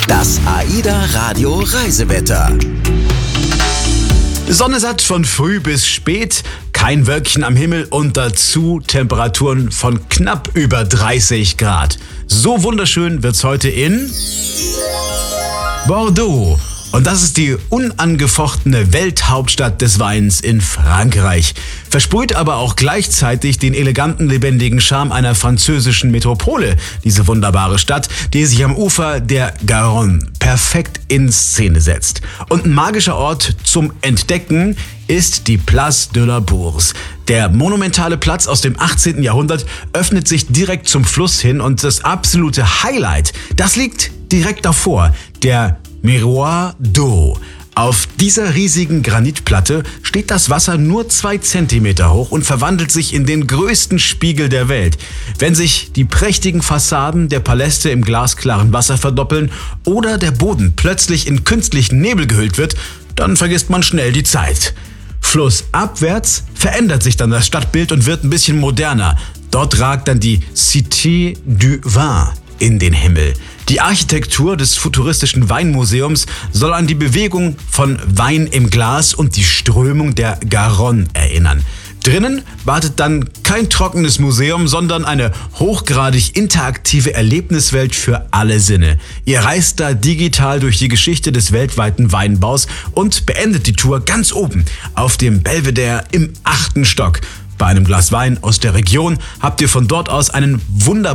Das AIDA Radio Reisewetter. Sonne satt von früh bis spät, kein Wölkchen am Himmel und dazu Temperaturen von knapp über 30 Grad. So wunderschön wird's heute in Bordeaux. Und das ist die unangefochtene Welthauptstadt des Weins in Frankreich. Versprüht aber auch gleichzeitig den eleganten, lebendigen Charme einer französischen Metropole. Diese wunderbare Stadt, die sich am Ufer der Garonne perfekt in Szene setzt. Und ein magischer Ort zum Entdecken ist die Place de la Bourse. Der monumentale Platz aus dem 18. Jahrhundert öffnet sich direkt zum Fluss hin und das absolute Highlight, das liegt direkt davor, der Miroir d'Eau. Auf dieser riesigen Granitplatte steht das Wasser nur 2 Zentimeter hoch und verwandelt sich in den größten Spiegel der Welt. Wenn sich die prächtigen Fassaden der Paläste im glasklaren Wasser verdoppeln oder der Boden plötzlich in künstlichen Nebel gehüllt wird, dann vergisst man schnell die Zeit. Flussabwärts verändert sich dann das Stadtbild und wird ein bisschen moderner. Dort ragt dann die Cité du Vin in den Himmel. Die Architektur des futuristischen Weinmuseums soll an die Bewegung von Wein im Glas und die Strömung der Garonne erinnern. Drinnen wartet dann kein trockenes Museum, sondern eine hochgradig interaktive Erlebniswelt für alle Sinne. Ihr reist da digital durch die Geschichte des weltweiten Weinbaus und beendet die Tour ganz oben auf dem Belvedere im 8. Stock. Bei einem Glas Wein aus der Region habt ihr von dort aus einen wunderbaren